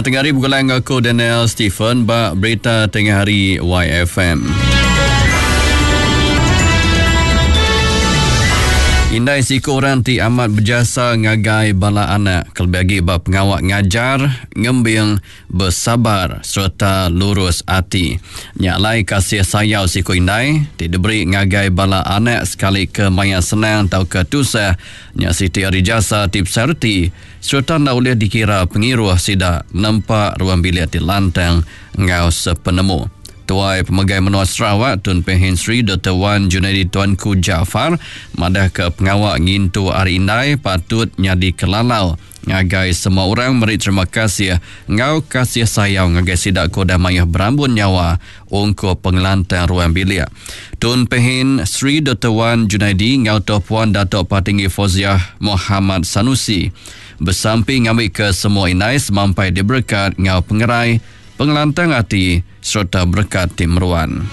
Selamat tengah hari bergulang aku Daniel Stephen bak berita tengah hari YFM. Indai siku orang ti amat berjasa ngagai bala anak kelebih bak pengawak ngajar, ngembing, bersabar serta lurus hati. Nyaklai kasih sayau siku indai ti diberi ngagai bala anak sekali ke maya senang tau ke tusah nya Siti Arijasa tip serti serta nak boleh dikira pengiruh sida nampak ruang bilik di lantang ngau sepenemu. Tuai Pemegai Menua Sarawak Tun Pehin Sri Dr. Wan Junaidi Tuanku Jaafar madah ke pengawak ngintu hari indai patut nyadi kelalau ngagai semua orang meri terima kasih ngau kasih sayang ngagai sidak kodah mayah berambun nyawa ungku pengelantang ruang bilik. Tun Pehin Sri Dr. Wan Junaidi ngau Tuan Puan Datuk Patinggi Fauziah Muhammad Sanusi bersamping ambil ke semua indai semampai diberkat ngau pengerai pengelantang hati serta berkat tim meruan.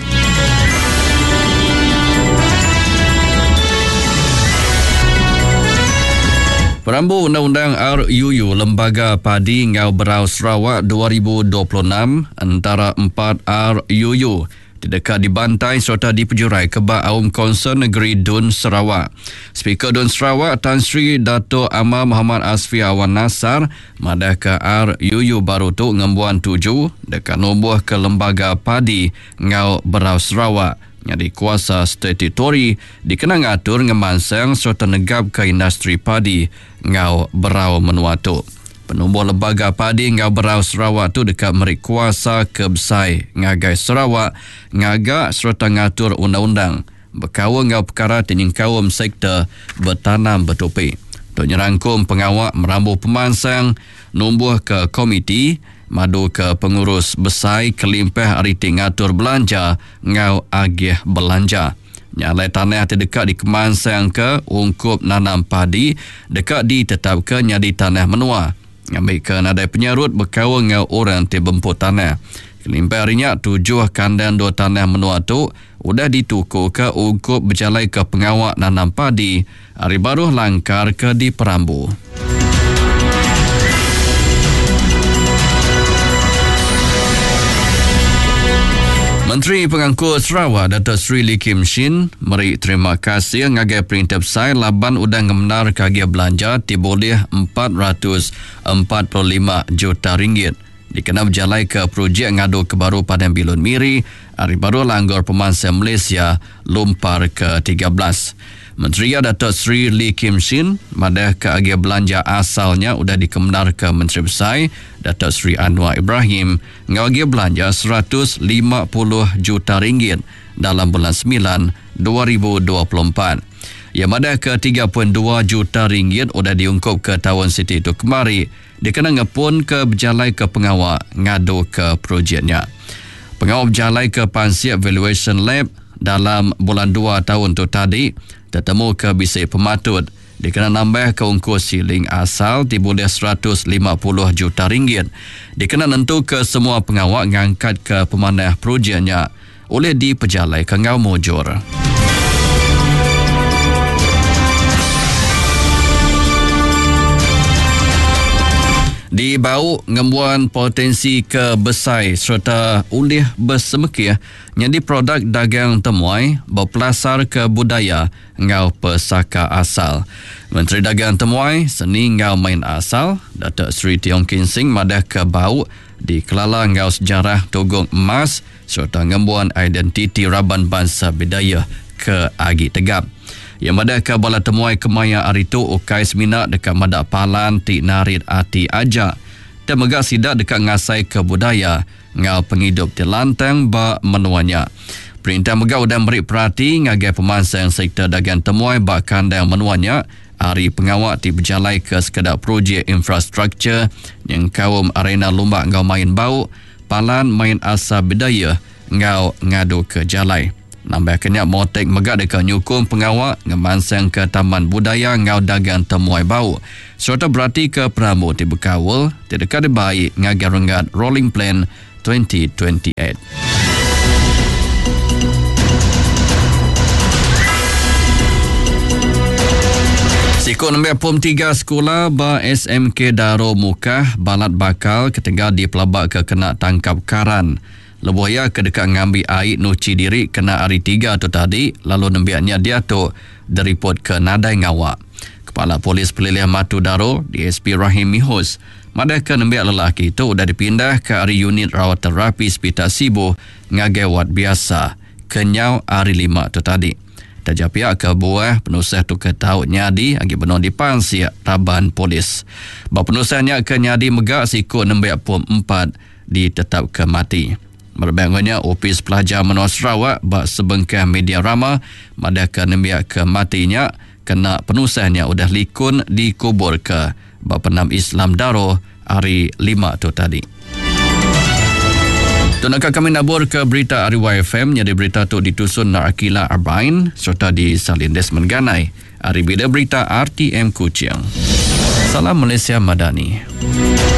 Perambu Undang-Undang RUU Lembaga Padi Ngau Berau Sarawak 2026 antara 4 RUU dekat dibantai serta dipejurai kebak Aum Konsern Negeri Dun Sarawak. Speaker Dun Sarawak Tan Sri Dato' Amar Muhammad Asfi Awan Nasar madah ke RUU baru tu ngembuan 7 dekat nubuh ke Lembaga Padi Ngau Berau Sarawak yang dikuasa statutory dikenang atur ngemansang serta negap ke industri padi Ngau Berau Menua tu. Penubuh Lembaga Padi Ngau Berau Sarawak tu dekat merik kuasa kebesai ngagai Sarawak ngagak serta ngatur undang-undang berkawal ngau perkara tining kawam sektor bertanam bertopi. Untuk nyerangkum pengawak merambu pemansang numbuh ke komiti madu ke pengurus besai kelimpah ariti ngatur belanja ngau agih belanja. Nyalai tanah terdekat di kemansang ke ungkup nanam padi dekat ditetapkan nyadi tanah menua. Ambil ke nadai penyarut berkawal ngau orang terbemput tanah. Kelimpah harinya 7 kandang 2 tanah menua tu udah dituku ke ungkup berjalai ke pengawak nanam padi. Hari baru langkar ke di Perambu. Menteri Pengangkut Sarawak Datuk Sri Lee Kim Shin meri terima kasih ngagai perintah besar laban udang ngemnar kagia belanja diboleh 445 juta ringgit. Dikenal berjalai ke projek ngadu kebaru Padang Bilun Miri, hari baru Langgor Pemansang Malaysia lumpar ke-13. Menteri Datuk Sri Lee Kim Shin madah ke agia belanja asalnya udah dikemnar ke Menteri Besar Datuk Sri Anwar Ibrahim ngagia belanja 150 juta ringgit dalam bulan 9 2024. Yang madah ke 32 juta ringgit udah diungkup ke tahun Siti itu kemari dikenang ngepun ke berjalai ke pengawak ngadu ke projeknya. Pengawak berjalai ke Pansiap Valuation Lab dalam bulan 2 tahun tu tadi tertemu ke bisik pematut dikenal nambah ke ungkus siling asal diboleh 150 juta ringgit dikenal nentu ke semua pengawak ngangkat ke pemanah projeknya oleh dipejalai ke ngau mujur. Di bau ngembuan potensi kebesai serta ulih bersemekih jadi produk dagang temuai berpelasar ke budaya ngau pesaka asal. Menteri Dagang Temuai Seni Ngau Main Asal Datuk Sri Tiong Kin Sing madah ke bau di kelala ngau sejarah Togong Emas serta ngembuan identiti Raban Bangsa Bidayah ke Agi Tegap. Yang madah ke bala temuai kemaya aritu ukai seminar dekat madak palan ti narit ati aja dan megak sidak dekat ngasai ke budaya ngau penghidup di lantang ba menuanya. Perintah megak udah beri perhati ngagai pemansang sektor dagang temuai ba kandang menuanya hari pengawak ti berjalai ke sekedar projek infrastruktur yang kaum arena lumbak ngau main bau palan main asa bidayah ngau ngadu ke jalai. Nambah kenyak motek megak dekat nyukum pengawak ngemansang ke Taman Budaya ngau dagang temuai bau. Serta berarti ke Perambu di Bekawal terdekat baik ngagar rengat Rolling Plan 2028. Ikut nombor Pom 3 sekolah ba SMK Darul Mukah balat bakal ketengah di pelabak ke kena tangkap karan. Lebuhaya kedekat ngambil air nuci diri kena hari 3 tu tadi lalu nembiaknya dia tu direport ke Nadai Ngawak. Kepala Polis Pelilihan Matu Darul DSP Rahim Mihus madaka nembiak lelaki itu sudah dipindah ke hari unit rawat terapi Hospital Sibu ngagai wad biasa kenyau hari 5 tu tadi. Tajak pihak ke buah penusah tu ke tahu nyadi agi benar dipansi Raban Polis. Bahawa penusahnya ke nyadi megak sikut nembiak Pom 4 ditetap ke mati. Merbangnya Opis Pelajar Menua Sarawak bak sebengkah media rama madaka nembiak ke matinya kena penusahnya udah likun dikubur ke bak penam Islam Darul hari 5 tu tadi. Tunakah kami nabur ke berita Ariwa FM. Jadi berita tu ditusun Narakila Arbain serta disalin Desmond Ganai. Hari bila berita RTM Kuching. Salam Malaysia Madani.